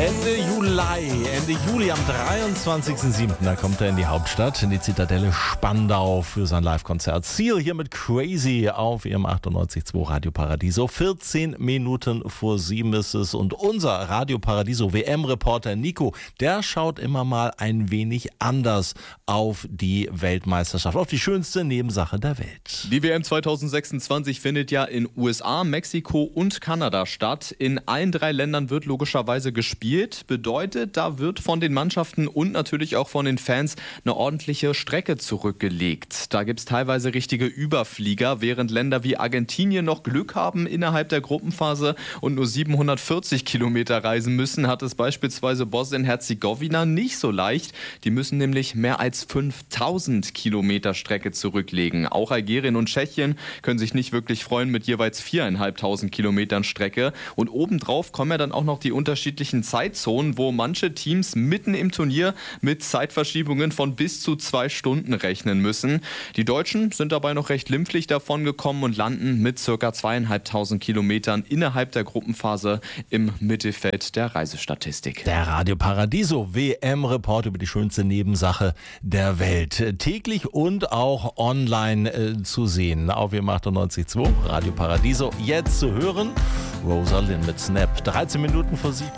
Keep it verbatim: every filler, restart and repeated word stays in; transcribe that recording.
Ende Juli, Ende Juli am dreiundzwanzigsten siebten Da kommt er in die Hauptstadt, in die Zitadelle Spandau für sein Live-Konzert. Seal hier mit Crazy auf ihrem achtundneunzig Komma zwei Radio Paradiso. vierzehn Minuten vor sieben ist es und unser Radio Paradiso W M-Reporter Nico, der schaut immer mal ein wenig anders auf die Weltmeisterschaft, auf die schönste Nebensache der Welt. Die W M zweitausendsechsundzwanzig findet ja in U S A, Mexiko und Kanada statt. In allen drei Ländern wird logischerweise gespielt. Bedeutet, da wird von den Mannschaften und natürlich auch von den Fans eine ordentliche Strecke zurückgelegt. Da gibt es teilweise richtige Überflieger, während Länder wie Argentinien noch Glück haben innerhalb der Gruppenphase und nur siebenhundertvierzig Kilometer reisen müssen, hat es beispielsweise Bosnien-Herzegowina nicht so leicht. Die müssen nämlich mehr als fünftausend Kilometer Strecke zurücklegen. Auch Algerien und Tschechien können sich nicht wirklich freuen mit jeweils viertausendfünfhundert Kilometern Strecke. Und obendrauf kommen ja dann auch noch die unterschiedlichen Zeitzonen, wo manche Teams mitten im Turnier mit Zeitverschiebungen von bis zu zwei Stunden rechnen müssen. Die Deutschen sind dabei noch recht glimpflich davon gekommen und landen mit ca. zweieinhalbtausend Kilometern innerhalb der Gruppenphase im Mittelfeld der Reisestatistik. Der Radio Paradiso W M-Report über die schönste Nebensache der Welt. Täglich und auch online äh, zu sehen auf ihrem achtundneunzig Komma zwei Radio Paradiso. Jetzt zu hören Rosalind mit Snap. dreizehn Minuten vor sieben.